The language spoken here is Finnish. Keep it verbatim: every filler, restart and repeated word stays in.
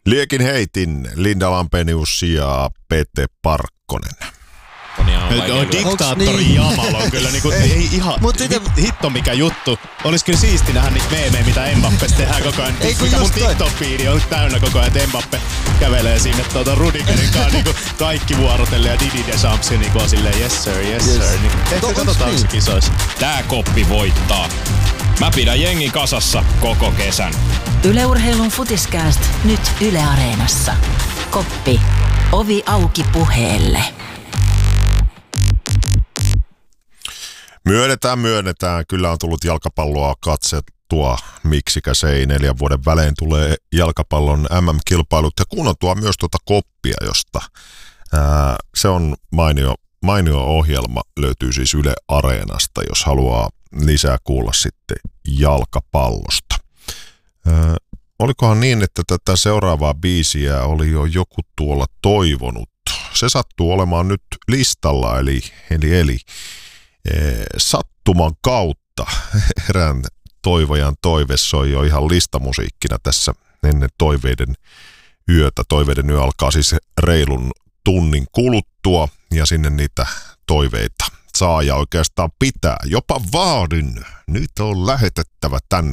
Liekin heitin Linda Lampenius ja Pete Parkkonen. On diktaattori niin? Jamal on kyllä niinku, ei ihan sitä... hitto mikä juttu. Olis kyllä siisti nähdä niitä meemejä, mitä Mbappesta tehdään koko ajan. Ei, mikä mun TikTok-fiidi on täynnä koko ajan, että Mbappe kävelee sinne tuota Rudigerin kanssa niinku kaikki vuorotelle ja Didi Deschamps niinku on silleen yes sir, yes, yes. sir. Niinku, ehkä katsotaan se kisoissa. Tää koppi voittaa. Mä pidän jengin kasassa koko kesän. Yle Urheilun Futiskääst nyt Yle Areenassa. Koppi. Ovi auki puheelle. Myönnetään, myönnetään. Kyllä on tullut jalkapalloa katsettua. Miksikäs ei, neljän vuoden välein tulee jalkapallon M M-kilpailut ja kuunneltua myös tuota koppia, josta ää, se on mainio, mainio ohjelma. Löytyy siis Yle Areenasta, jos haluaa lisää kuulla sitten jalkapallosta. Ää, olikohan niin, että tätä seuraavaa biisiä oli jo joku tuolla toivonut. Se sattuu olemaan nyt listalla, eli eli eli. Sattuman kautta erään toivojan toive soi jo ihan listamusiikkina tässä ennen toiveiden yötä. Toiveiden yö alkaa siis reilun tunnin kuluttua ja sinne niitä toiveita saa ja oikeastaan pitää. Jopa vaadin. Nyt on lähetettävä tänne